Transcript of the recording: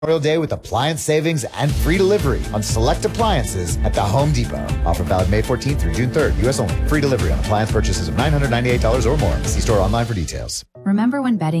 Memorial Day with appliance savings and free delivery on select appliances at the Home Depot. Offer valid May 14th through June 3rd. U.S. only. Free delivery on appliance purchases of $998 or more. See store online for details. Remember when betting